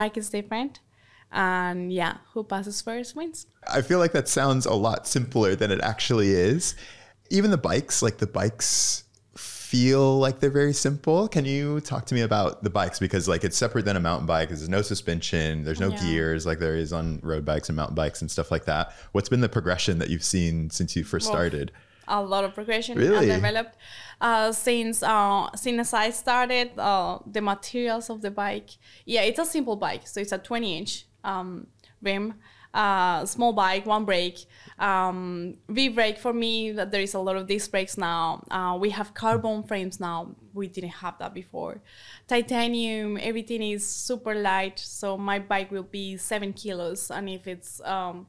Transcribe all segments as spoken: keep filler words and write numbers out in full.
bike is different. And yeah, who passes first wins. I feel like that sounds a lot simpler than it actually is. Even the bikes, like the bikes feel like they're very simple. Can you talk to me about the bikes? Because like it's separate than a mountain bike. There's no suspension. There's no yeah. gears like there is on road bikes and mountain bikes and stuff like that. What's been the progression that you've seen since you first well, started? A lot of progression really? I've developed uh, since uh, since I started. Uh, the materials of the bike. Yeah, it's a simple bike. So it's a twenty inch um, rim. Uh, small bike, one brake, um, V-brake. For me, that there is a lot of disc brakes now. Uh, we have carbon frames now. We didn't have that before. Titanium, everything is super light. So my bike will be seven kilos. And if it's um,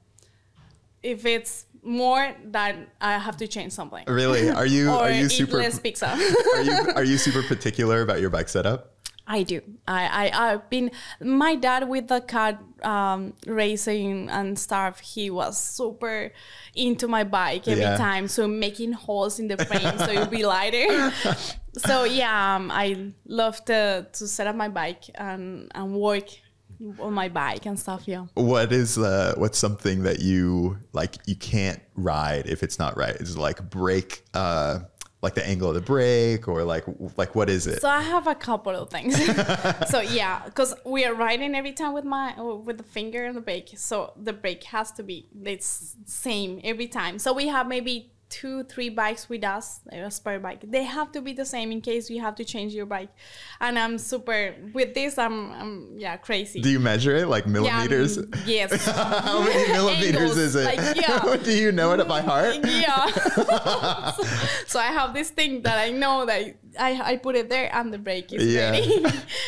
if it's more, then I have to change something. Really? Are you or are you eat super less pizza? are you are you super particular about your bike setup? I do. I, I, I've been, my dad with the kart um, racing and stuff, he was super into my bike every yeah. time. So making holes in the frame so it'll be lighter. So yeah, um, I love to, to set up my bike and, and work on my bike and stuff, yeah. What is, uh, what's something that you, like, you can't ride if it's not right? Is it like brake, uh, like the angle of the brake, or like like what is it? So I have a couple of things. So yeah, because we are riding every time with my with the finger on the brake. So the brake has to be it's same every time. So we have maybe two, three bikes with us, a spare bike. They have to be the same in case you have to change your bike. And I'm super with this. I'm, I'm yeah crazy. Do you measure it like millimeters? Yeah, um, yes. How many millimeters Angles, is it? like, yeah. Do you know it by heart? Yeah. so, so I have this thing that I know that I I put it there and the brake is yeah. ready.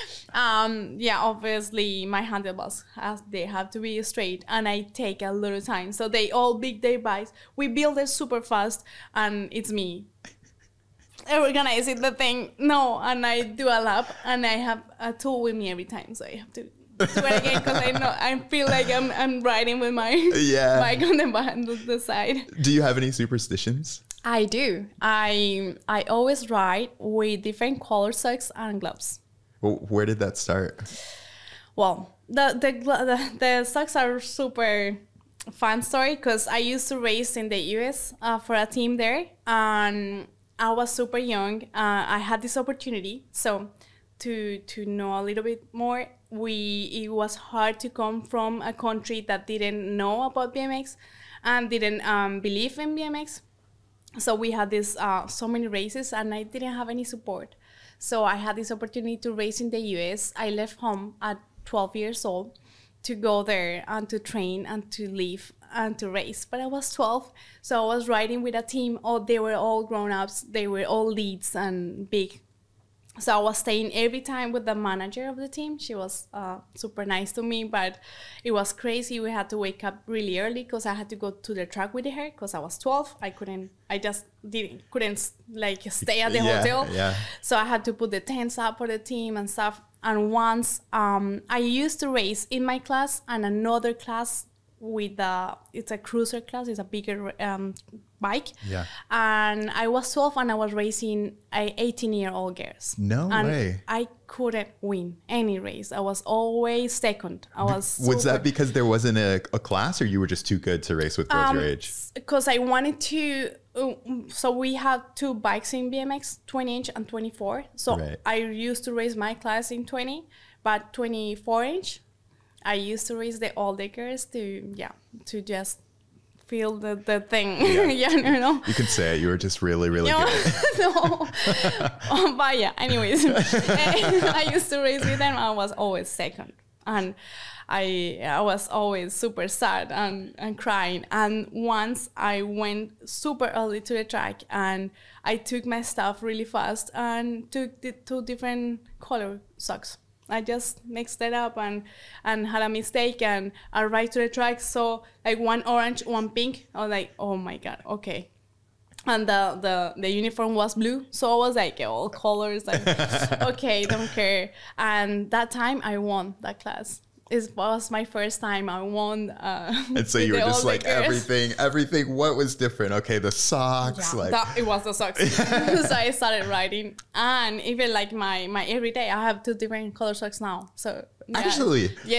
Um, yeah, obviously my handlebars, has, they have to be straight, and I take a little time. So they all big their bikes. We build it super fast, and it's me organizing the thing. No, and I do a lap, and I have a tool with me every time, so I have to do it again because I know I feel like I'm I'm riding with my yeah. bike on the, on the side. Do you have any superstitions? I do. I I always ride with different color socks and gloves. Where did that start? Well, the the the, the socks are super fun story because I used to race in the U S uh, for a team there, and I was super young. Uh, I had this opportunity, so to to know a little bit more, we it was hard to come from a country that didn't know about B M X and didn't um, believe in B M X. So we had this uh, so many races, and I didn't have any support. So I had this opportunity to race in the U S. I left home at twelve years old to go there and to train and to live and to race. But I was twelve, so I was riding with a team. Oh, they were all grown-ups. They were all leads and big. So I was staying every time with the manager of the team. She was uh, super nice to me, but it was crazy. We had to wake up really early because I had to go to the track with her because I was twelve. I couldn't, I just didn't, couldn't like stay at the yeah, hotel. Yeah. So I had to put the tents up for the team and stuff. And once um, I used to race in my class and another class with the, it's a cruiser class, it's a bigger um, bike. Yeah. And I was twelve and I was racing eighteen year old girls. No and way. I couldn't win any race. I was always second. I was Was super, that because there wasn't a, a class, or you were just too good to race with girls um, your age? Because I wanted to, uh, so we have two bikes in B M X, twenty inch and twenty-four. So right. I used to race my class in twenty, but twenty-four inch, I used to race the older girls to, yeah, to just feel the, the thing. Yeah. yeah, you know. You can say it. You were just really, really You know? good. no. um, but yeah, anyways, I used to race with them. I was always second. And I I was always super sad and, and crying. And once I went super early to the track and I took my stuff really fast and took the two different color socks. I just mixed it up and, and had a mistake and I arrived to the track, so like one orange, one pink. I was like, oh my God, okay. And the, the, the uniform was blue, so I was like, all colors, like, okay, don't care. And that time I won that class. It was my first time I won. Uh, and so you were just like, girls. everything, everything, what was different? Okay, the socks. Yeah, like that, it was the socks. So I started riding. And even like my, my everyday, I have two different color socks now. So yeah. Actually? Yeah.